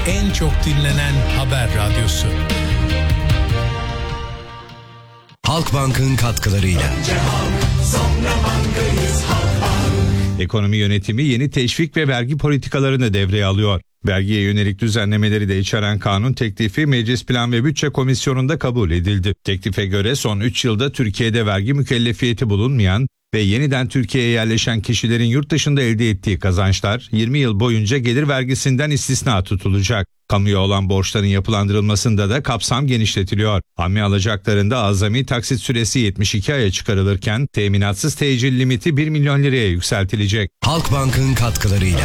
en çok dinlenen haber radyosu. Halkbank'ın katkılarıyla. Ekonomi yönetimi yeni teşvik ve vergi politikalarını devreye alıyor. Vergiye yönelik düzenlemeleri de içeren kanun teklifi Meclis Plan ve Bütçe Komisyonu'nda kabul edildi. Teklife göre son 3 yılda Türkiye'de vergi mükellefiyeti bulunmayan ve yeniden Türkiye'ye yerleşen kişilerin yurt dışında elde ettiği kazançlar 20 yıl boyunca gelir vergisinden istisna tutulacak. Kamuya olan borçların yapılandırılmasında da kapsam genişletiliyor. Hamle alacaklarında azami taksit süresi 72 aya çıkarılırken teminatsız tecil limiti 1 milyon liraya yükseltilecek. Halkbank'ın katkılarıyla.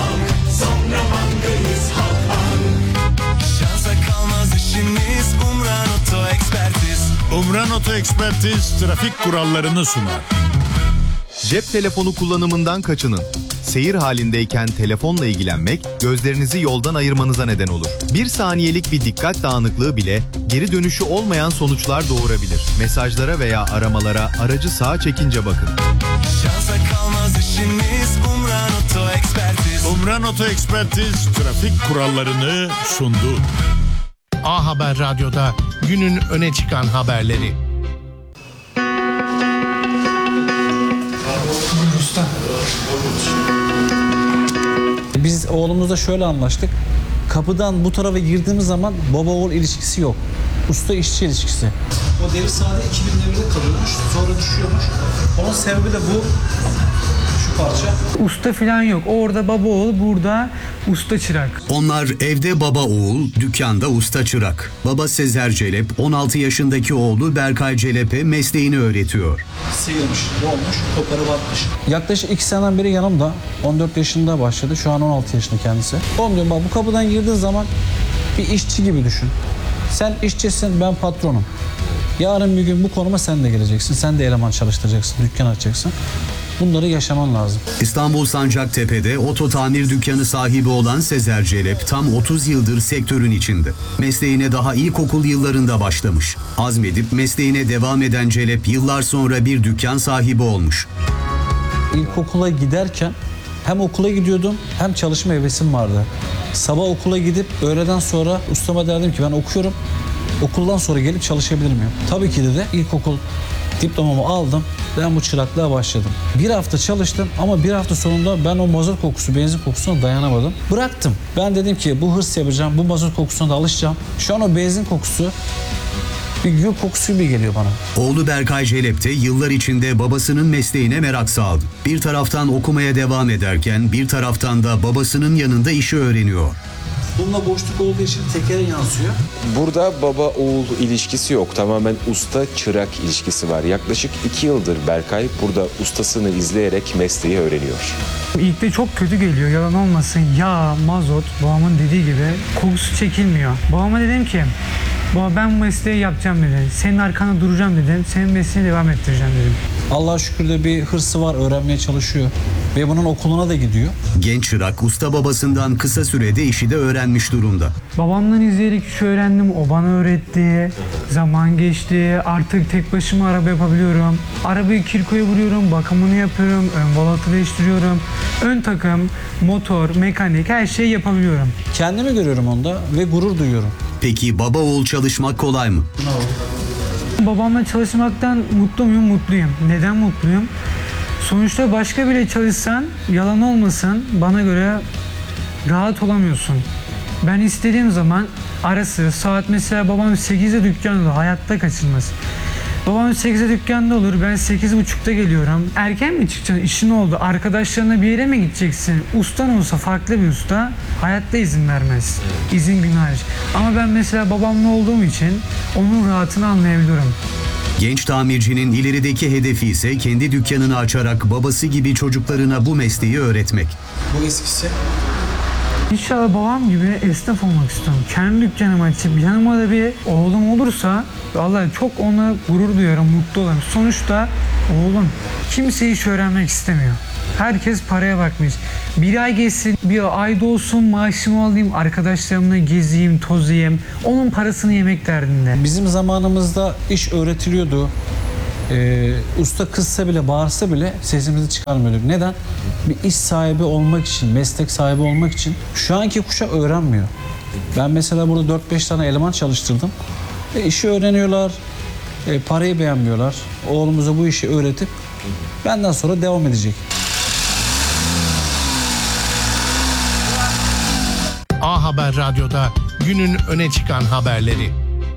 Umran Oto Ekspertiz trafik kurallarını sunar. Cep telefonu kullanımından kaçının. Seyir halindeyken telefonla ilgilenmek gözlerinizi yoldan ayırmanıza neden olur. Bir saniyelik bir dikkat dağınıklığı bile geri dönüşü olmayan sonuçlar doğurabilir. Mesajlara veya aramalara aracı sağa çekince bakın. Şansa kalmaz işimiz Umran Oto Ekspertiz. Umran Oto Ekspertiz trafik kurallarını sundu. A Haber Radyo'da günün öne çıkan haberleri. Biz oğlumuzla şöyle anlaştık. Kapıdan bu tarafa girdiğimiz zaman baba oğul ilişkisi yok. Usta işçi ilişkisi. O devir sahada 2000 devirde kalıyormuş, sonra düşüyormuş. Onun sebebi de bu. Şu parça. Usta falan yok. Orada baba oğul, burada usta çırak. Onlar evde baba oğul, dükkanda usta çırak. Baba Sezer Celep, 16 yaşındaki oğlu Berkay Celep'e mesleğini öğretiyor. Sıyırmış, olmuş, koparı batmış. Yaklaşık 2 seneden beri yanımda. 14 yaşında başladı. Şu an 16 yaşında kendisi. Oğlum diyorum bak bu kapıdan girdiğin zaman bir işçi gibi düşün. Sen işçisin, ben patronum. Yarın bir gün bu konuma sen de geleceksin. Sen de eleman çalıştıracaksın, dükkan açacaksın. Bunları yaşaman lazım. İstanbul Sancaktepe'de oto tamir dükkanı sahibi olan Sezer Celep tam 30 yıldır sektörün içinde. Mesleğine daha ilkokul yıllarında başlamış. Azmedip mesleğine devam eden Celep yıllar sonra bir dükkan sahibi olmuş. İlkokula giderken hem okula gidiyordum hem çalışma hevesim vardı. Sabah okula gidip öğleden sonra ustama derdim ki ben okuyorum. Okuldan sonra gelip çalışabilir miyim? Tabii ki de ilkokul diplomamı aldım. Ben bu çıraklığa başladım. Bir hafta çalıştım ama bir hafta sonunda ben o mazot kokusu, benzin kokusuna dayanamadım. Bıraktım. Ben dedim ki bu hırs yapacağım, bu mazot kokusuna da alışacağım. Şu an o benzin kokusu bir gül kokusu gibi geliyor bana. Oğlu Berkay Celep de yıllar içinde babasının mesleğine merak saldı. Bir taraftan okumaya devam ederken bir taraftan da babasının yanında işi öğreniyor. Bununla boşluk olduğu için tekere yansıyor. Burada baba oğul ilişkisi yok. Tamamen usta çırak ilişkisi var. Yaklaşık 2 yıldır Berkay burada ustasını izleyerek mesleği öğreniyor. İlk de çok kötü geliyor, yalan olmasın. Yağ, mazot, babamın dediği gibi kokusu çekilmiyor. Babama dedim ki, baba ben bu mesleği yapacağım dedi. Senin arkanda duracağım dedim. Senin mesleğini devam ettireceğim dedim. Allah'a şükür de bir hırsı var, öğrenmeye çalışıyor. Ve bunun okuluna da gidiyor. Genç çırak usta babasından kısa sürede işi de öğrenmiş durumda. Babamdan izleyerek iş öğrendim. O bana öğretti. Zaman geçti. Artık tek başıma araba yapabiliyorum. Arabayı kirkoya vuruyorum. Bakımını yapıyorum. Ön balatı değiştiriyorum. Ön takım, motor, mekanik her şeyi yapabiliyorum. Kendimi görüyorum onda ve gurur duyuyorum. Peki baba oğul çalışmak kolay mı? Babamla çalışmaktan mutlu muyum? Mutluyum. Neden mutluyum? Sonuçta başka bile çalışsan, yalan olmasın, bana göre rahat olamıyorsun. Ben istediğim zaman arası, saat mesela babam 8'de dükkanda, hayatta kaçılmaz. Babam 8'de dükkanda olur, ben 8.30'da geliyorum. Erken mi çıkacaksın? İşin oldu. Arkadaşlarına bir yere mi gideceksin? Ustan olsa, farklı bir usta hayatta izin vermez. İzin günü hariç. Ama ben mesela babamla olduğum için onun rahatını anlayabiliyorum. Genç tamircinin ilerideki hedefi ise kendi dükkanını açarak babası gibi çocuklarına bu mesleği öğretmek. Bu eskisi. İnşallah babam gibi esnaf olmak istiyorum. Kendi dükkanımı açıp yanıma da bir oğlum olursa vallahi çok ona gurur duyuyorum, mutlu olurum. Sonuçta oğlum kimse iş öğrenmek istemiyor. Herkes paraya bakmış. Bir ay geçsin, bir ayda olsun maaşımı alayım, arkadaşlarımla gezeyim, tozayım. Onun parasını yemek derdinde. Bizim zamanımızda iş öğretiliyordu. Usta kızsa bile, bağırsa bile sesimizi çıkarmıyorduk. Neden? Bir iş sahibi olmak için, meslek sahibi olmak için. Şu anki kuşak öğrenmiyor. Ben mesela burada 4-5 tane eleman çalıştırdım. İşi öğreniyorlar, parayı beğenmiyorlar. Oğlumuza bu işi öğretip benden sonra devam edecek. A Haber Radyo'da günün öne çıkan haberleri.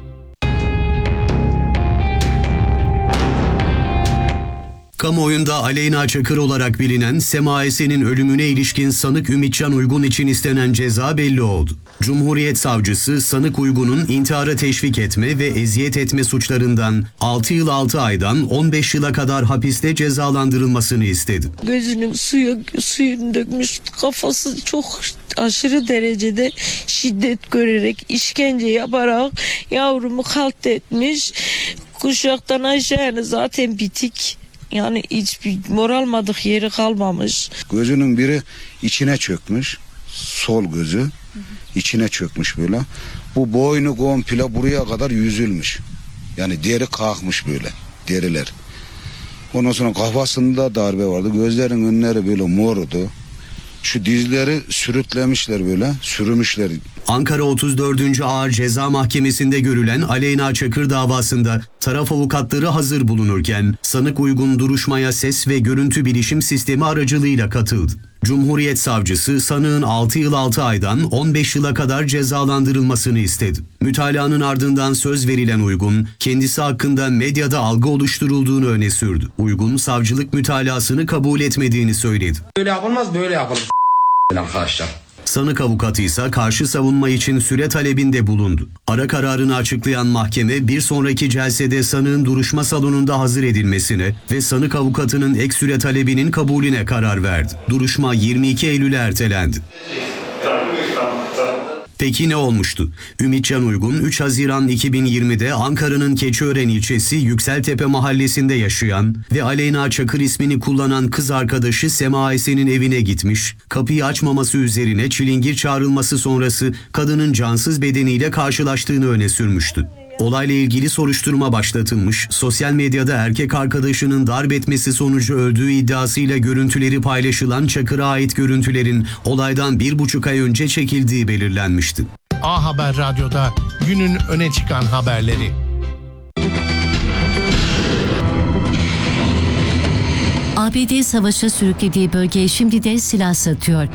Kamuoyunda Aleyna Çakır olarak bilinen Sema Esen'in ölümüne ilişkin sanık Ümitcan Uygun için istenen ceza belli oldu. Cumhuriyet Savcısı sanık Uygun'un intihara teşvik etme ve eziyet etme suçlarından 6 yıl 6 aydan 15 yıla kadar hapiste cezalandırılmasını istedi. Gözünün suyunu dökmüş, kafası çok aşırı derecede şiddet görerek, işkence yaparak yavrumu katletmiş. Kuşaktan aşağıya zaten bitik. Yani hiçbir moralmadık yeri kalmamış. Gözünün biri içine çökmüş. Sol gözü içine çökmüş böyle. Bu boynu komple buraya kadar yüzülmüş. Yani deri kalkmış böyle. Deriler. Ondan sonra kafasında darbe vardı. Gözlerin önleri böyle mordu. Şu dizleri sürütlemişler böyle. Sürümüşler. Ankara 34. Ağır Ceza Mahkemesi'nde görülen Aleyna Çakır davasında taraf avukatları hazır bulunurken sanık Uygun duruşmaya ses ve görüntü bilişim sistemi aracılığıyla katıldı. Cumhuriyet Savcısı sanığın 6 yıl 6 aydan 15 yıla kadar cezalandırılmasını istedi. Mütalaanın ardından söz verilen Uygun, kendisi hakkında medyada algı oluşturulduğunu öne sürdü. Uygun, savcılık mütalaasını kabul etmediğini söyledi. Böyle yapılmaz, böyle yapılır arkadaşlar. Sanık avukatı ise karşı savunma için süre talebinde bulundu. Ara kararını açıklayan mahkeme bir sonraki celsede sanığın duruşma salonunda hazır edilmesine ve sanık avukatının ek süre talebinin kabulüne karar verdi. Duruşma 22 Eylül'e ertelendi. Peki ne olmuştu? Ümitcan Uygun 3 Haziran 2020'de Ankara'nın Keçiören ilçesi Yükseltepe mahallesinde yaşayan ve Aleyna Çakır ismini kullanan kız arkadaşı Sema Esen'in evine gitmiş, kapıyı açmaması üzerine çilingir çağrılması sonrası kadının cansız bedeniyle karşılaştığını öne sürmüştü. Olayla ilgili soruşturma başlatılmış, sosyal medyada erkek arkadaşının darp etmesi sonucu öldüğü iddiasıyla görüntüleri paylaşılan Çakır'a ait görüntülerin olaydan 1,5 ay önce çekildiği belirlenmişti. A Haber Radyo'da günün öne çıkan haberleri. ABD savaşa sürüklediği bölgeye şimdi de silah satıyor.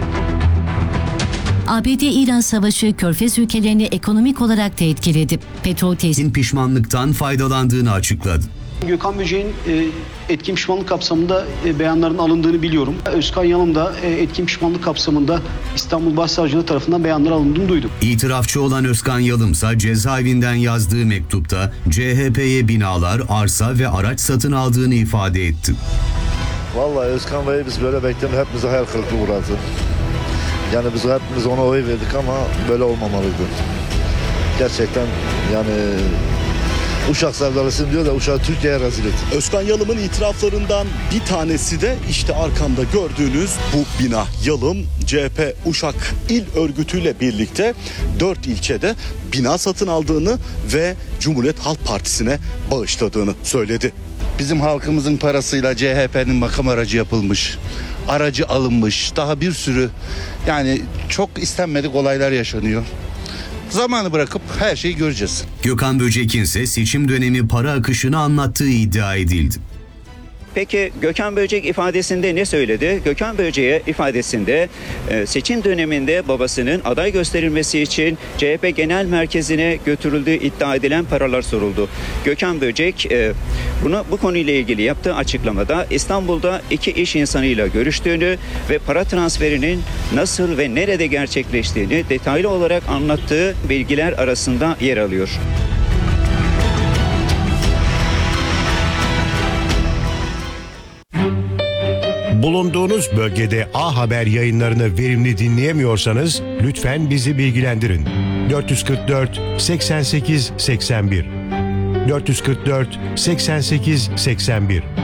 ABD-İran savaşı Körfez ülkelerini ekonomik olarak da etkiledi. Petrol tesisinin pişmanlıktan faydalandığını açıkladı. Gökhan Böcek'in etkin pişmanlık kapsamında beyanların alındığını biliyorum. Özkan Yalım da etkin pişmanlık kapsamında İstanbul Başsavcılığı tarafından beyanlar alındığını duydum. İtirafçı olan Özkan Yalım ise cezaevinden yazdığı mektupta CHP'ye binalar, arsa ve araç satın aldığını ifade etti. Vallahi Özkan Bey'i biz böyle beklemedik, hepimize hayal kırıklığı uğradı. Yani biz hepimiz ona oy verdik ama böyle olmamalıydı. Gerçekten yani Uşak sevdalısın diyor da Uşak'ı Türkiye'ye rezil etti. Özkan Yalım'ın itiraflarından bir tanesi de işte arkamda gördüğünüz bu bina. Yalım CHP Uşak İl Örgütü'yle birlikte 4 ilçede bina satın aldığını ve Cumhuriyet Halk Partisi'ne bağışladığını söyledi. Bizim halkımızın parasıyla CHP'nin makam aracı yapılmış, aracı alınmış, daha bir sürü yani çok istenmedik olaylar yaşanıyor. Zamanı bırakıp her şeyi göreceğiz. Gökhan Böcek'in ise seçim dönemi para akışını anlattığı iddia edildi. Peki Gökhan Böcek ifadesinde ne söyledi? Gökhan Böcek'e ifadesinde seçim döneminde babasının aday gösterilmesi için CHP Genel Merkezi'ne götürüldüğü iddia edilen paralar soruldu. Gökhan Böcek bu konuyla ilgili yaptığı açıklamada İstanbul'da 2 iş insanıyla görüştüğünü ve para transferinin nasıl ve nerede gerçekleştiğini detaylı olarak anlattığı bilgiler arasında yer alıyor. Bulunduğunuz bölgede A Haber yayınlarını verimli dinleyemiyorsanız lütfen bizi bilgilendirin. 444 88 81 444 88 81